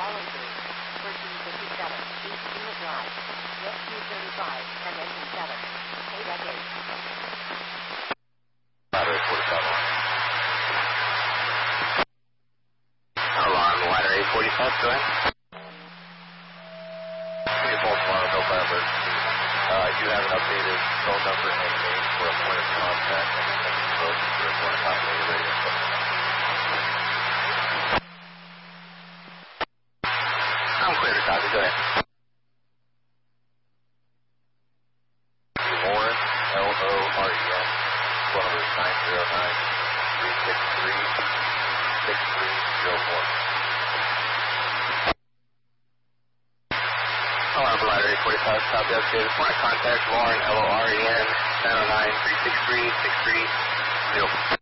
through. 1357, East Pima Drive. Jet 235, and engine 7. ADEC 8. Ladder 45 on. Alarm, ladder 845, go ahead. Your Baltimore, November emergency. I do have an updated phone number and name for a point of contact and a message code for a point of contact radio. I'm clear to copy, go ahead. Lauren, L-O-R-E-N, phone number is 909-363-6304. Alarm ladder 845, copy updated. Point of contact, Lauren, L-O-R-E-N, 909-363-6304.